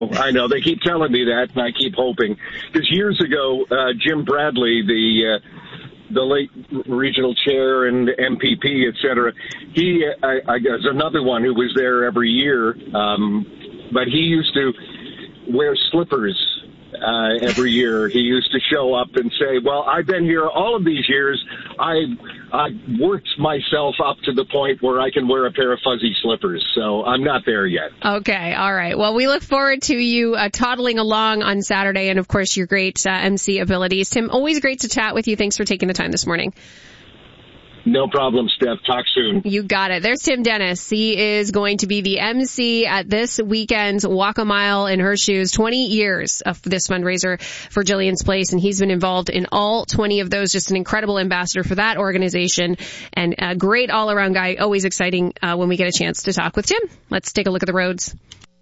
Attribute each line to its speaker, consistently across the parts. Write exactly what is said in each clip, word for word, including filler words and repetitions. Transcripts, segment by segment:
Speaker 1: I know. They keep telling me that, and I keep hoping. Because years ago, uh, Jim Bradley, the uh, the late regional chair and M P P, et cetera, he uh, I, I was another one who was there every year. Um, but he used to wear slippers uh, every year. He used to show up and say, well, I've been here all of these years. I I worked myself up to the point where I can wear a pair of fuzzy slippers. So I'm not there yet.
Speaker 2: Okay. All right. Well, we look forward to you uh, toddling along on Saturday and, of course, your great uh, M C abilities. Tim, always great to chat with you. Thanks for taking the time this morning.
Speaker 1: No problem, Steph. Talk soon.
Speaker 2: You got it. There's Tim Dennis. He is going to be the M C at this weekend's Walk a Mile in Her Shoes. twenty years of this fundraiser for Jillian's Place, and he's been involved in all twenty of those. Just an incredible ambassador for that organization and a great all-around guy. Always exciting uh, when we get a chance to talk with Tim. Let's take a look at the roads.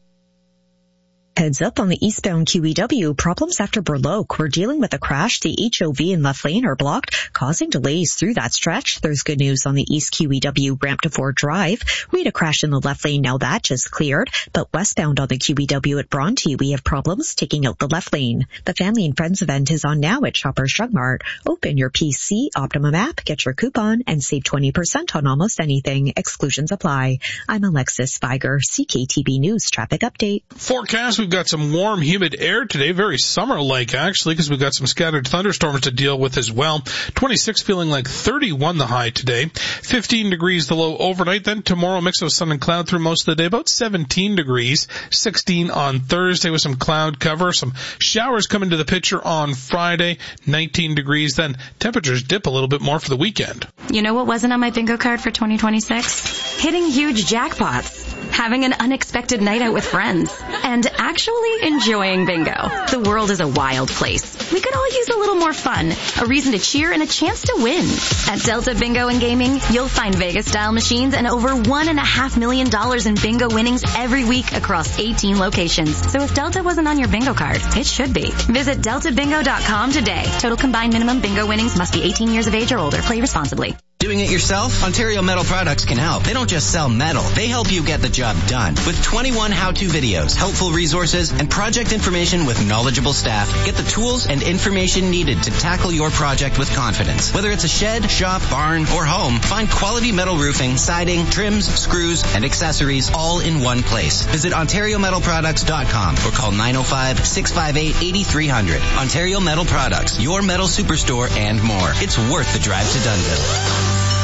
Speaker 3: Heads up on the eastbound Q E W. Problems after Burloak. We're dealing with a crash. The H O V and left lane are blocked, causing delays through that stretch. There's good news on the East Q E W ramp to Ford Drive. We had a crash in the left lane. Now that just cleared. But westbound on the Q E W at Bronte, we have problems taking out the left lane. The Family and Friends event is on now at Shoppers Drug Mart. Open your P C Optimum app, get your coupon, and save twenty percent on almost anything. Exclusions apply. I'm Alexis Spiger, C K T B News Traffic Update.
Speaker 4: Forecast, we've got some warm, humid air today, very summer-like actually, because we've got some scattered thunderstorms to deal with as well. twenty-six feeling like thirty-one the high today. fifteen degrees the low overnight. Then tomorrow, mix of sun and cloud through most of the day, about seventeen degrees. sixteen on Thursday with some cloud cover. Some showers come into the picture on Friday. nineteen degrees. Then temperatures dip a little bit more for the weekend.
Speaker 5: You know what wasn't on my bingo card for twenty twenty-six? Hitting huge jackpots. Having an unexpected night out with friends. And actually enjoying bingo. The world is a wild place. We could all use a little more fun, a reason to cheer, and a chance to win. At Delta Bingo and Gaming, you'll find Vegas-style machines and over one and a half million dollars in bingo winnings every week across eighteen locations. So if Delta wasn't on your bingo card, it should be. Visit delta bingo dot com today. Total combined minimum bingo winnings must be eighteen years of age or older. Play responsibly.
Speaker 6: Doing it yourself? Ontario Metal Products can help. They don't just sell metal. They help you get the job done. With twenty-one how-to videos, helpful resources, and project information with knowledgeable staff, get the tools and information needed to tackle your project with confidence. Whether it's a shed, shop, barn, or home, find quality metal roofing, siding, trims, screws, and accessories all in one place. Visit ontario metal products dot com or call nine oh five, six five eight, eight three zero zero. Ontario Metal Products, your metal superstore and more. It's worth the drive to Dunnville.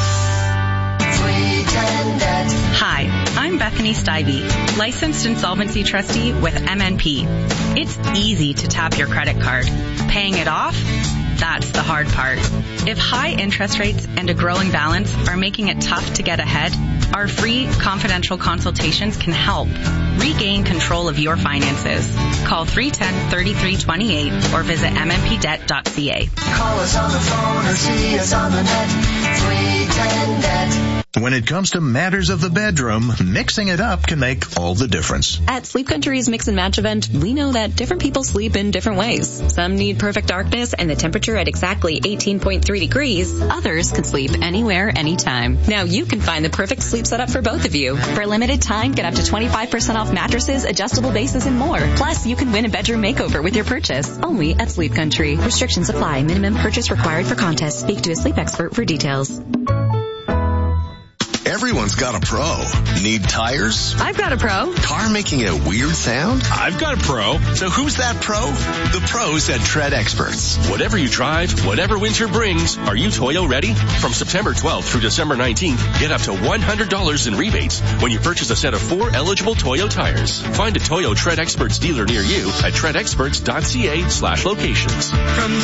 Speaker 7: Hi, I'm Bethany Stivey, licensed insolvency trustee with M N P. It's easy to tap your credit card. Paying it off? That's the hard part. If high interest rates and a growing balance are making it tough to get ahead, our free confidential consultations can help. Regain control of your finances. Call three one zero, three three two eight or visit m n p debt dot c a.
Speaker 8: Call us on the phone or see us on the net. three ten net.
Speaker 9: When it comes to matters of the bedroom, mixing it up can make all the difference.
Speaker 10: At Sleep Country's Mix and Match event, we know that different people sleep in different ways. Some need perfect darkness and the temperature at exactly eighteen point three degrees. Others can sleep anywhere, anytime. Now you can find the perfect sleep setup for both of you. For a limited time, get up to twenty-five percent off mattresses, adjustable bases, and more. Plus, you can win a bedroom makeover with your purchase. Only at Sleep Country. Restrictions apply. Minimum purchase required for contest. Speak to a sleep expert for details.
Speaker 11: Everyone's got a pro. Need tires?
Speaker 10: I've got a pro.
Speaker 11: Car making a weird sound?
Speaker 12: I've got a pro.
Speaker 11: So who's that pro? The pros at Tread Experts.
Speaker 12: Whatever you drive, whatever winter brings, are you Toyo ready? From September twelfth through December nineteenth, get up to one hundred dollars in rebates when you purchase a set of four eligible Toyo tires. Find a Toyo Tread Experts dealer near you at tread experts dot c a slash locations.
Speaker 8: From